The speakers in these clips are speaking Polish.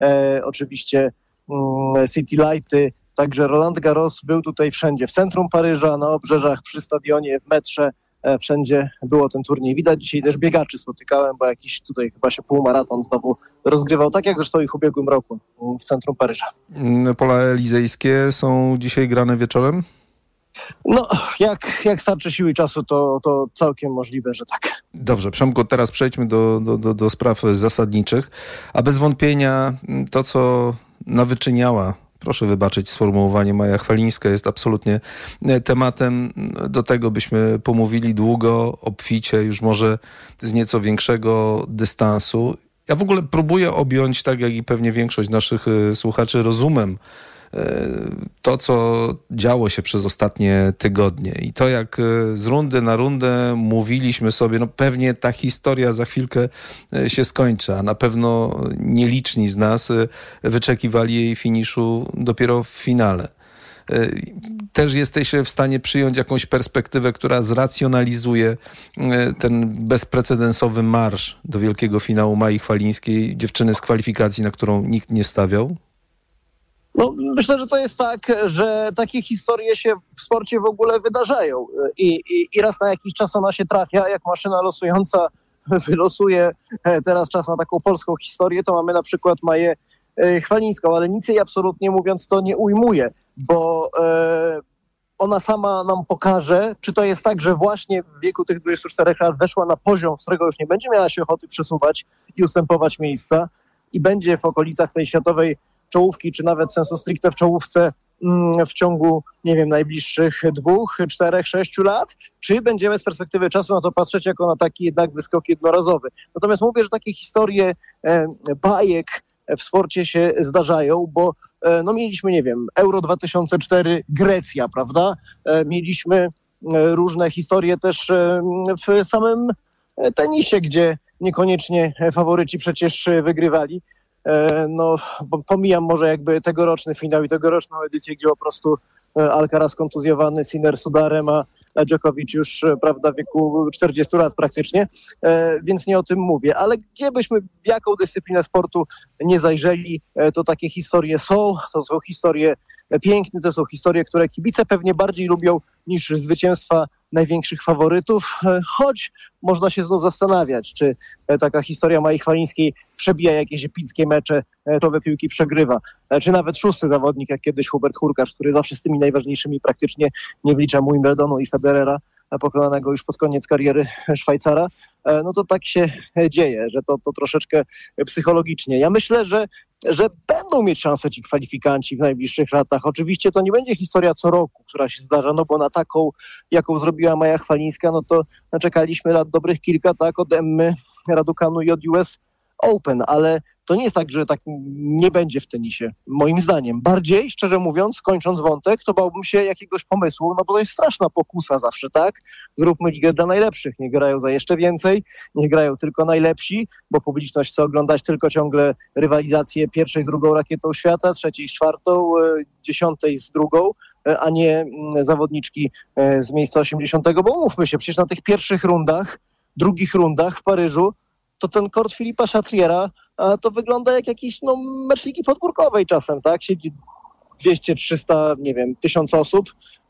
oczywiście City Lighty, także Roland Garros był tutaj wszędzie, w centrum Paryża, na obrzeżach, przy stadionie, w metrze, wszędzie było ten turniej. Widać dzisiaj też biegaczy spotykałem, bo jakiś tutaj chyba się półmaraton znowu rozgrywał, tak jak zresztą i w ubiegłym roku w centrum Paryża. Pola elizejskie są dzisiaj grane wieczorem? No, jak starczy siły i czasu, to całkiem możliwe, że tak. Dobrze, Przemku, teraz przejdźmy do spraw zasadniczych, a bez wątpienia to, co nawyczyniała, proszę wybaczyć sformułowanie, Maja Chwalińska, jest absolutnie tematem. Do tego byśmy pomówili długo, obficie, już może z nieco większego dystansu. Ja w ogóle próbuję objąć, tak jak i pewnie większość naszych słuchaczy, rozumem to, co działo się przez ostatnie tygodnie i to, jak z rundy na rundę mówiliśmy sobie, no pewnie ta historia za chwilkę się skończy, a na pewno nieliczni z nas wyczekiwali jej finiszu dopiero w finale. Też jesteś w stanie przyjąć jakąś perspektywę, która zracjonalizuje ten bezprecedensowy marsz do wielkiego finału Mai Chwalińskiej, dziewczyny z kwalifikacji, na którą nikt nie stawiał? No, myślę, że to jest tak, że takie historie się w sporcie w ogóle wydarzają i raz na jakiś czas ona się trafia, jak maszyna losująca wylosuje teraz czas na taką polską historię, to mamy na przykład Maję Chwalińską, ale nic jej absolutnie mówiąc to nie ujmuje, bo ona sama nam pokaże, czy to jest tak, że właśnie w wieku tych 24 lat weszła na poziom, z którego już nie będzie miała się ochoty przesuwać i ustępować miejsca i będzie w okolicach tej światowej czołówki, czy nawet sensu stricte w czołówce w ciągu, nie wiem, najbliższych 2, 4, 6 lat, czy będziemy z perspektywy czasu na to patrzeć jako na taki jednak wyskok jednorazowy. Natomiast mówię, że takie historie bajek w sporcie się zdarzają, bo no mieliśmy, nie wiem, Euro 2004 Grecja, prawda? Mieliśmy różne historie też w samym tenisie, gdzie niekoniecznie faworyci przecież wygrywali. No, pomijam może jakby tegoroczny finał i tegoroczną edycję, gdzie po prostu Alcaraz kontuzjowany, Sinner z udarem, a Djokovic już, prawda, w wieku 40 lat praktycznie, więc nie o tym mówię. Ale gdzie byśmy, w jaką dyscyplinę sportu nie zajrzeli, to takie historie są, to są historie piękne, to są historie, które kibice pewnie bardziej lubią niż zwycięstwa największych faworytów, choć można się znów zastanawiać, czy taka historia Mai Chwalińskiej przebija jakieś epickie mecze, towe piłki przegrywa, czy nawet szósty zawodnik, jak kiedyś Hubert Hurkacz, który zawsze z tymi najważniejszymi praktycznie, nie wliczam Wimbledonu i Federera, pokonanego już pod koniec kariery Szwajcara, no to tak się dzieje, że to troszeczkę psychologicznie. Ja myślę, że będą mieć szansę ci kwalifikanci w najbliższych latach. Oczywiście to nie będzie historia co roku, która się zdarza, no bo na taką, jaką zrobiła Maja Chwalińska, no to czekaliśmy lat dobrych kilka, tak, od Emmy Raducanu i od US Open, ale to nie jest tak, że tak nie będzie w tenisie, moim zdaniem. Bardziej, szczerze mówiąc, kończąc wątek, to bałbym się jakiegoś pomysłu, no bo to jest straszna pokusa zawsze, tak? Zróbmy ligę dla najlepszych, nie grają za jeszcze więcej, nie grają tylko najlepsi, bo publiczność chce oglądać tylko ciągle rywalizację pierwszej z drugą rakietą świata, trzeciej z czwartą, 10 z drugą, a nie zawodniczki z miejsca 80, bo umówmy się, przecież na tych pierwszych rundach, drugich rundach w Paryżu, to ten kort Filipa Chatriera to wygląda jak jakiś mecz ligi podwórkowej czasem, tak? Siedzi 200, 300, nie wiem, 1000 osób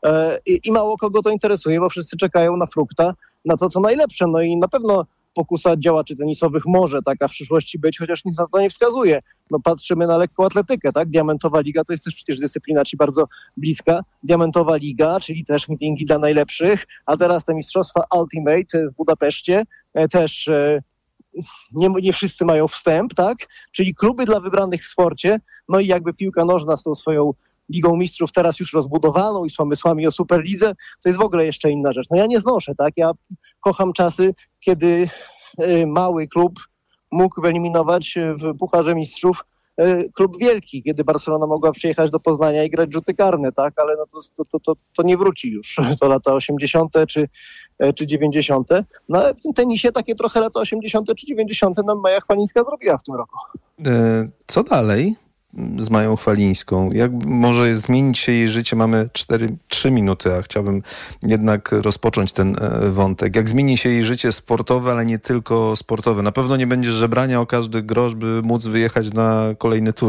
i mało kogo to interesuje, bo wszyscy czekają na frukta, na to, co najlepsze. No i na pewno pokusa działaczy tenisowych może taka w przyszłości być, chociaż nic na to nie wskazuje. No patrzymy na lekką atletykę, tak? Diamentowa Liga to jest też przecież dyscyplina ci bardzo bliska. Diamentowa Liga, czyli też meetingi dla najlepszych, a teraz te mistrzostwa Ultimate w Budapeszcie też nie wszyscy mają wstęp, tak? Czyli kluby dla wybranych w sporcie, no i jakby piłka nożna z tą swoją Ligą Mistrzów teraz już rozbudowaną i z pomysłami o Superlidze, to jest w ogóle jeszcze inna rzecz. No ja nie znoszę, tak? Ja kocham czasy, kiedy mały klub mógł wyeliminować w Pucharze Mistrzów klub wielki, kiedy Barcelona mogła przyjechać do Poznania i grać rzuty karne, tak? Ale no to nie wróci już. To lata 80. czy 90. No ale w tym tenisie takie trochę lata 80. czy 90. nam Maja Chwalińska zrobiła w tym roku. Co dalej z Mają Chwalińską? Jak może zmienić się jej życie? Mamy 3 minuty, a chciałbym jednak rozpocząć ten wątek. Jak zmieni się jej życie sportowe, ale nie tylko sportowe? Na pewno nie będzie żebrania o każdy grosz, by móc wyjechać na kolejny turniej.